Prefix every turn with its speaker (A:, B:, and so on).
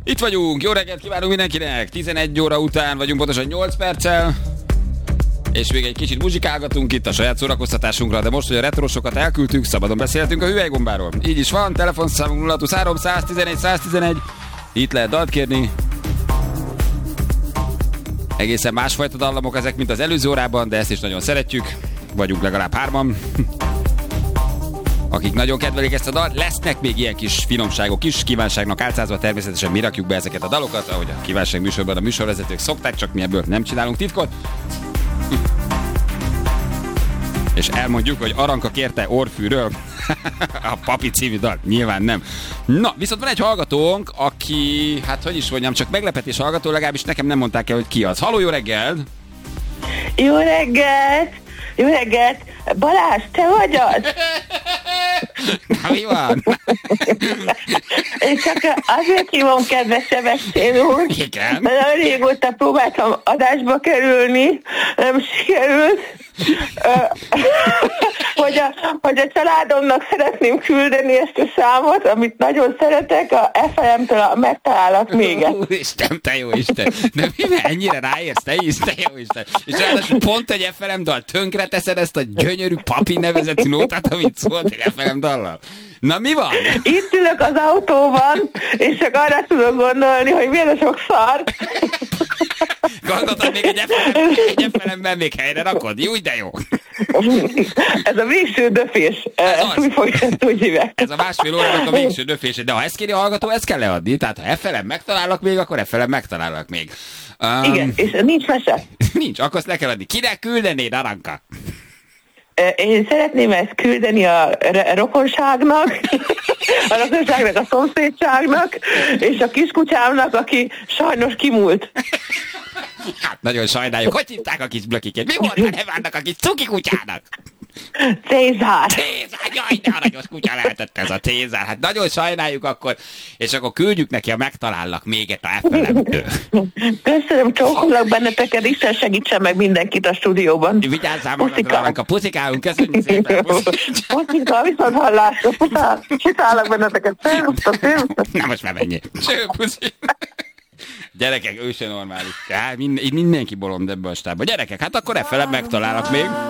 A: Itt vagyunk, jó reggelt kívánunk mindenkinek. 11 óra után vagyunk, pontosan 8 perccel. És még egy kicsit muzsikálgatunk itt a saját szórakoztatásunkra, de most, hogy a retrosokat elküldtük, szabadon beszélhetünk a hüvelygombáról. Így is van, telefonszámunk 023 111 111. Itt lehet dalt kérni. Egészen másfajta dallamok ezek, mint az előző órában, de ezt is nagyon szeretjük. Vagyunk legalább 3-an. Akik nagyon kedvelik ezt a dalt, lesznek még ilyen kis finomságok is, kívánságnak álcázva természetesen mi rakjuk be ezeket a dalokat, ahogy a kívánság műsorban a műsorvezetők szokták, csak mi ebből nem csinálunk titkot. És elmondjuk, hogy Aranka kérte Orfűről a Papi című dal. Nyilván nem. Na, viszont van egy hallgatónk, aki, hát hogy is mondjam, csak meglepetés hallgató, legalábbis nekem nem mondták el, hogy ki az. Halló, jó reggelt!
B: Jó reggelt! Jó reggelt! Balázs, te vagy az?
A: Na, mi van?
B: Én csak azért hívom, kedves Sebestyén úr.
A: Igen?
B: Nagyon régóta próbáltam adásba kerülni, nem sikerült. Hogy a családomnak szeretném küldeni ezt a számot, amit nagyon szeretek, a FLM-től megtalálok még.
A: Isten, te jó Isten! De mivel ennyire ráérsz, te is, te jó Isten! És ráadásul pont egy FLM dal, tönkre teszed ezt a gyönyörű Papi nevezetű nótát, amit szólt egy FLM dallal. Na mi van?
B: Itt ülök az autóban, és csak arra tudok gondolni, hogy milyen sok szar.
A: Gondoltad még egy FLM-ben még helyre rakod? Jó, de jó.
B: Ez a végső döfés. Úgy fogja, ezt úgy hívják.
A: Ez a másfél órának a végső döfése. De ha ezt kéri a hallgató, ezt kell leadni. Tehát ha FLM megtalálok még, akkor FLM megtalálok még.
B: Igen, és nincs mese?
A: Nincs, akkor ezt le kell adni. Kinek küldenéd, Aranka?
B: Én szeretném ezt küldeni a rokonságnak, a szomszédságnak, és a kiskucsámnak, aki sajnos kimúlt.
A: Hát nagyon sajnáljuk. Hogy hívták a kis blökiket? Mi volt a neve annak a kis cuki kutyának?
B: Cézár.
A: Cézár, jaj, de aranyos kutya lehetett ez a Cézár. Hát nagyon sajnáljuk akkor, és akkor küldjük neki, ha megtalállak még egy FLM-től.
B: Köszönöm, csókolok benneteket, Isten segítsen meg mindenkit a stúdióban.
A: Vigyázzál magadra, puszikálunk, köszönjük szépen.
B: Puszika, viszont hallásra, pusálok benneteket.
A: Na most már menjél. Cső, puszi. Gyerekek, ő se normális. Tehát mindenki bolond ebben a stábban. Gyerekek, hát akkor FLM megtalálok még.